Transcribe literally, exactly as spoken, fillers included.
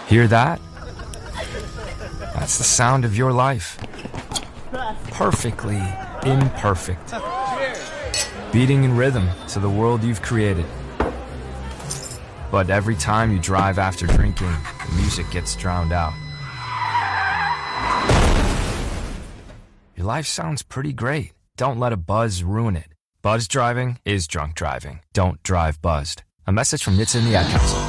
Hear that? That's the sound of your life. Perfectly imperfect. Beating in rhythm to the world you've created. But every time you drive after drinking, the music gets drowned out. Your life sounds pretty great. Don't let a buzz ruin it. Buzz driving is drunk driving. Don't drive buzzed. A message from Nitsa and the Ad Council.